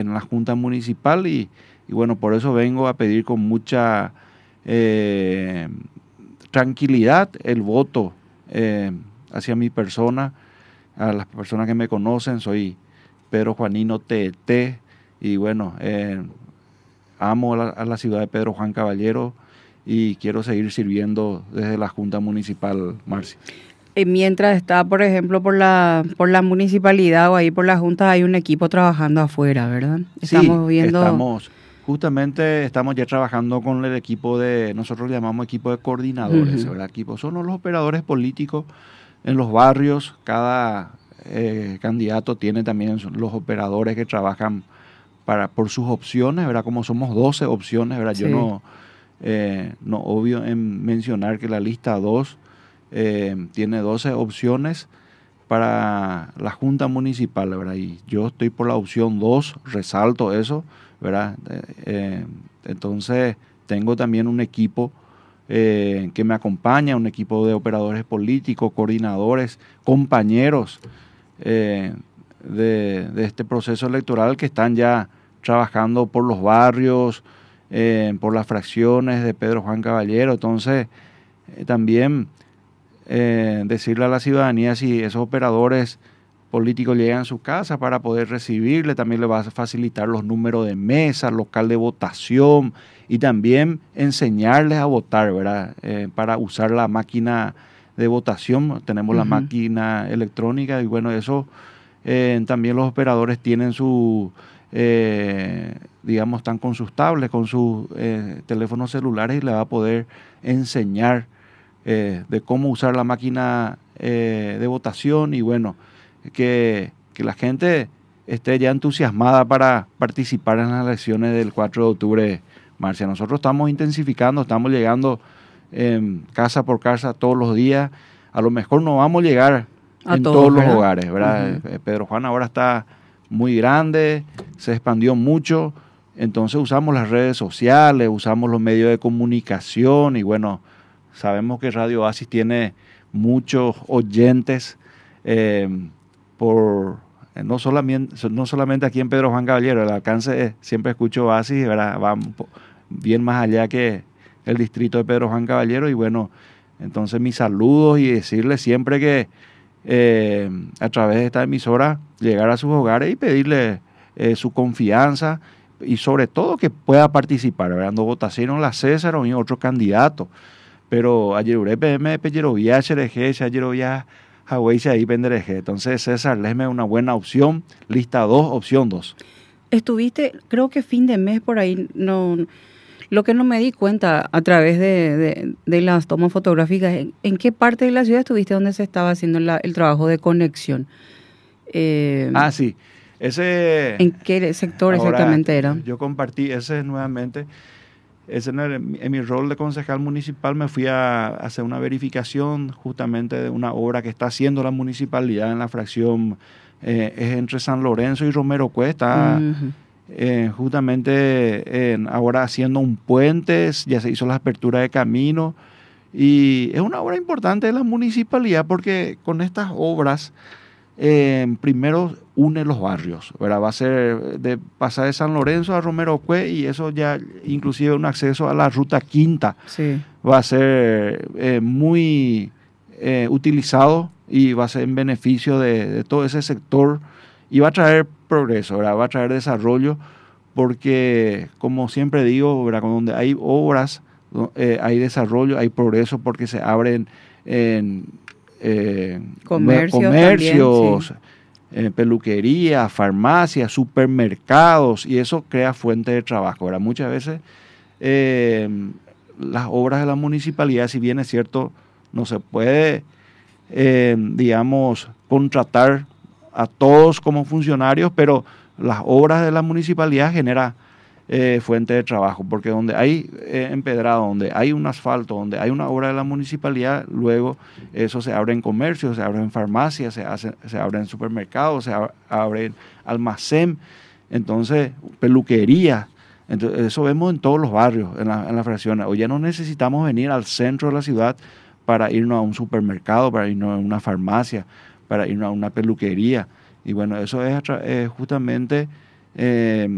en la Junta Municipal y bueno, por eso vengo a pedir con mucha tranquilidad el voto hacia mi persona. A las personas que me conocen, soy Pedro Juanino TT y bueno, amo a la ciudad de Pedro Juan Caballero y quiero seguir sirviendo desde la Junta Municipal, Marcia. Mientras está, por ejemplo, por la municipalidad o ahí por la Junta, hay un equipo trabajando afuera, ¿verdad? Sí, Estamos viendo... justamente estamos ya trabajando con el equipo nosotros le llamamos equipo de coordinadores, Ujú. ¿verdad? Equipo son los operadores políticos en los barrios, cada candidato tiene también los operadores que trabajan por sus opciones, ¿verdad? Como somos 12 opciones, ¿verdad? Yo Sí. no obvio en mencionar que la lista 2 tiene 12 opciones para la Junta Municipal, ¿verdad? Y yo estoy por la opción 2, resalto eso, ¿verdad? Entonces, tengo también un equipo que me acompaña, un equipo de operadores políticos, coordinadores, compañeros de este proceso electoral que están ya trabajando por los barrios, por las fracciones de Pedro Juan Caballero. Entonces, también decirle a la ciudadanía si esos operadores políticos llegan a su casa para poder recibirle, también le va a facilitar los números de mesa, local de votación y también enseñarles a votar, ¿verdad? Para usar la máquina de votación, tenemos la Ujú. máquina electrónica y bueno, eso también los operadores tienen digamos, están con sus tablets, con sus teléfonos celulares y le va a poder enseñar de cómo usar la máquina de votación y bueno, que la gente esté ya entusiasmada para participar en las elecciones del 4 de octubre, Marcia. Nosotros estamos intensificando, estamos llegando casa por casa todos los días. A lo mejor no vamos a llegar A en todos todos, los ¿verdad? hogares, ¿verdad? Ujú. Pedro Juan ahora está muy grande, se expandió mucho, entonces usamos las redes sociales, usamos los medios de comunicación y bueno, sabemos que Radio Oasis tiene muchos oyentes eh, no solamente aquí en Pedro Juan Caballero, el alcance siempre escucho Oasis, ¿verdad? Va bien más allá que el distrito de Pedro Juan Caballero y bueno, entonces mis saludos y decirles siempre que a través de esta emisora llegar a sus hogares y pedirle su confianza y sobre todo que pueda participar, ¿verdad? No votación la César o otro candidato pero ayer PM Peyerovia Chereje, Chayerovia Hawái ahí Pendereje. Entonces César Lesme es una buena opción, lista 2 opción 2. Estuviste, creo que fin de mes por ahí, no, lo que no me di cuenta a través de las tomas fotográficas, ¿en qué parte de la ciudad estuviste donde se estaba haciendo el trabajo de conexión? Ah, sí, ese, ¿En qué sector ahora exactamente era? yo compartí ese nuevamente, ese en mi rol de concejal municipal me fui a hacer una verificación justamente de una obra que está haciendo la municipalidad en la fracción, es entre San Lorenzo y Romero Cuesta. Ujú. Justamente ahora haciendo un puente, ya se hizo la apertura de camino y es una obra importante de la municipalidad porque con estas obras primero une los barrios, ¿verdad? Va a ser de pasar de San Lorenzo a Romero Cue y eso ya inclusive un acceso a la ruta quinta Sí. va a ser muy utilizado y va a ser en beneficio de todo ese sector y va a traer progreso, ¿verdad? Va a traer desarrollo porque, como siempre digo, ¿verdad? Donde hay obras, hay desarrollo, hay progreso porque se abren Comercios también, sí. comercios, peluquerías, farmacias, supermercados y eso crea fuente de trabajo, ¿verdad? Muchas veces eh, las obras de la municipalidad, si bien es cierto, no se puede, digamos, contratar a todos como funcionarios, pero las obras de la municipalidad generan fuente de trabajo, porque donde hay empedrado, donde hay un asfalto, donde hay una obra de la municipalidad, luego eso se abre en comercio, se abre en farmacias, se abre en supermercados, abre en almacén, entonces peluquería. Entonces, eso vemos en todos los barrios, en la fracción. Hoy ya no necesitamos venir al centro de la ciudad para irnos a un supermercado, para irnos a una farmacia, para irnos a una peluquería. Y bueno, eso es justamente